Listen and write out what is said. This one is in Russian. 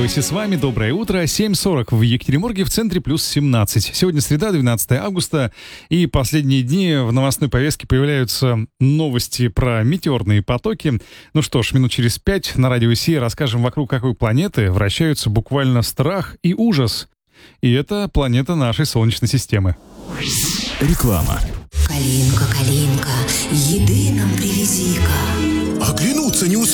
Вайси с вами. Доброе утро. 7:40 в Екатеринбурге, в центре плюс 17. Сегодня среда, 12 августа. И последние дни в новостной повестке появляются новости про метеорные потоки. Ну что ж, минут через 5 на радио Си расскажем, вокруг какой планеты вращаются буквально страх и ужас. И это планета нашей Солнечной системы. Реклама. Калинка, Калинка, еды нам привези-ка. Оглянуться не успел.